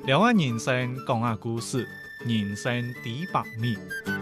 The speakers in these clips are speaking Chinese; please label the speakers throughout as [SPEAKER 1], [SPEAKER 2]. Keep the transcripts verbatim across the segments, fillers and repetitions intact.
[SPEAKER 1] 聊下人生，讲下故事，人生第百米。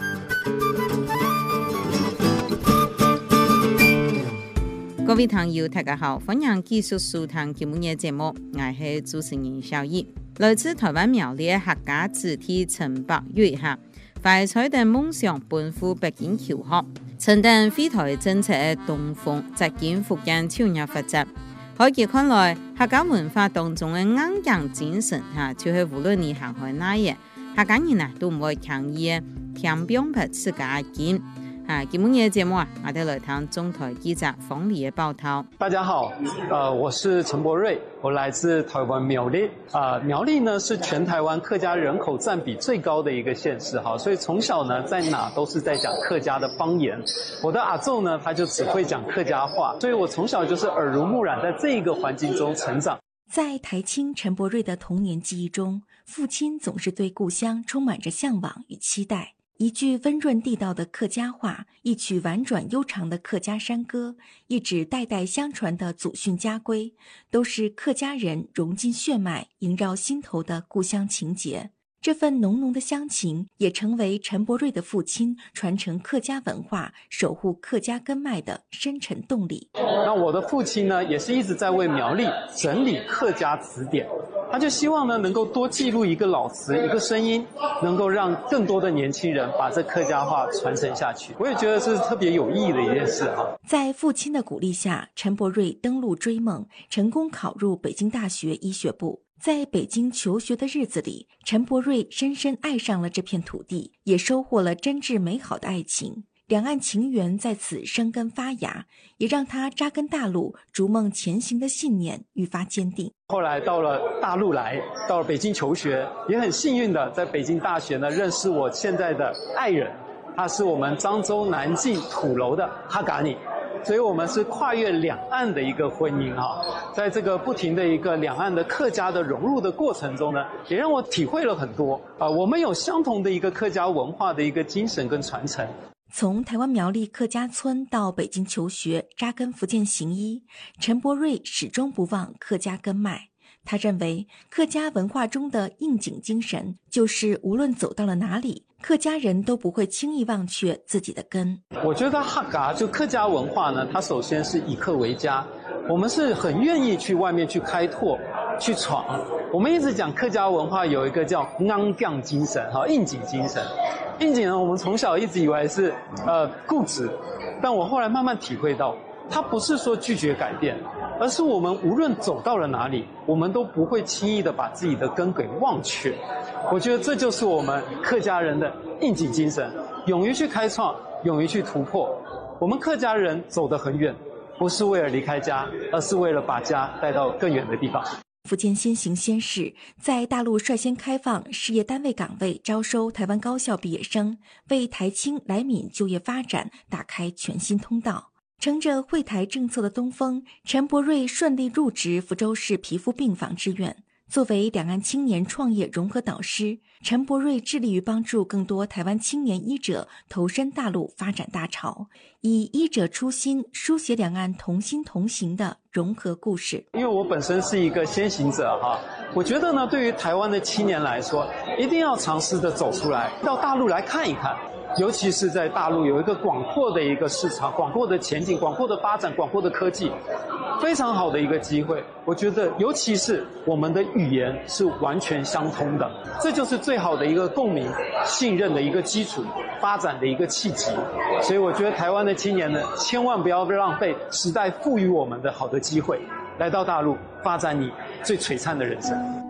[SPEAKER 2] 各位朋友，大家好，歡迎繼續收聽節目嘅節目，我係主持人小葉，來自台灣苗栗客家子弟陳柏瑞哈，快彩的夢想奔赴北京求學，承擔飛台政策嘅東風，扎根福建超越發展。可以看來，客家文化當中嘅硬頸精神哈，就係無論你行開哪嘢，客家人啊都唔會強義嘅聽表白自家見。啊，今日嘅節目啊，我哋來聽中台記者方禮嘅報道。
[SPEAKER 3] 大家好，呃，我是陳柏瑞，我來自台灣苗栗。啊、呃，苗栗呢是全台灣客家人口佔比最高的一個縣市，哈，所以從小呢在哪都是在講客家的方言。我的阿祖呢，他就只會講客家話，所以我從小就是耳濡目染，在這個環境中成長。
[SPEAKER 4] 在台青陳柏瑞的童年記憶中，父親總是對故鄉充滿着向往與期待。一句溫潤地道的客家話，一曲婉轉悠長的客家山歌，一紙代代相傳的祖訓家規，都是客家人融進血脈、縈繞心頭的故鄉情結。這份濃濃的鄉情，也成為陳柏瑞的父親傳承客家文化、守護客家根脈的深沉動力。
[SPEAKER 3] 那我的父親呢，也是一直在為苗栗整理客家詞典。他就希望呢，能夠多記錄一個老詞，一個聲音，能夠讓更多的年輕人把這客家話傳承下去。我也覺得這是特別有意義的一件事哈。
[SPEAKER 4] 在父親的鼓勵下，陳柏瑞登陸追夢，成功考入北京大學醫學部。在北京求學的日子裡，陳柏瑞深深愛上了這片土地，也收穫了真摯美好的愛情。兩岸情緣在此生根發芽，也讓他扎根大陸、逐夢前行的信念愈發堅定。
[SPEAKER 3] 後來到了大陸來，到了北京求學，也很幸運的在北京大學呢認識我現在的愛人，他是我們漳州南靖土樓的哈嘎尼，所以我們是跨越兩岸的一個婚姻哈。在這個不停的一個兩岸的客家的融入的過程中呢，也讓我體會了很多啊，我們有相同的一個客家文化的一個精神跟傳承。
[SPEAKER 4] 從台灣苗栗客家村到北京求學，扎根福建行醫，陳柏瑞始終不忘客家根脈。他認為客家文化中的應景精神，就是無論走到了哪裡，客家人都不會輕易忘卻自己的根。
[SPEAKER 3] 我覺得客家就客家文化呢，它首先是以客為家，我們是很願意去外面去開拓、去闖。我們一直講客家文化有一個叫硬頸精神，哈，應景精神。應景呢，我們從小一直以為是呃固執，但我後來慢慢體會到，它不是說拒絕改變，而是我們無論走到了哪裡，我們都不會輕易的把自己的根給忘卻。我覺得這就是我們客家人的應景精神，勇於去開創，勇於去突破。我們客家人走得很遠，不是為了離開家，而是為了把家帶到更遠的地方。
[SPEAKER 4] 福建先行先試，在大陸率先開放事業單位崗位招收台灣高校畢業生，為台青來閩就業發展打開全新通道。乘着惠台政策的東風，陳柏瑞順利入職福州市皮膚病房支院。作為兩岸青年創業融合導師，陳柏瑞致力於幫助更多台灣青年醫者投身大陸發展大潮，以醫者初心書寫兩岸同心同行的融合故事。
[SPEAKER 3] 因為我本身是一個先行者哈，我覺得呢，對於台灣的青年來說，一定要嘗試的走出來，到大陸來看一看。尤其是在大陸有一個廣闊的一個市場，廣闊的前景，廣闊的發展，廣闊的科技，非常好的一個機會。我覺得尤其是我們的語言是完全相通的，這就是最好的一個共鳴、信任的一個基礎，發展的一個契機。所以我覺得台灣的青年呢，千萬不要浪費時代賦予我們的好的機會，來到大陸發展你最璀璨的人生。